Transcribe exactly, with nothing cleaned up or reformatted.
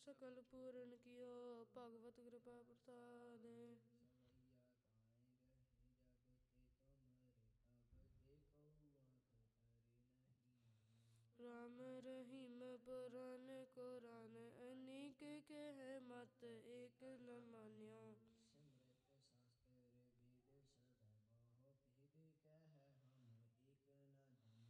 सकल पूरन कियो भगवत कृपा प्रसाद। राम रहीम पुराण कुरान अनेक कह मत एक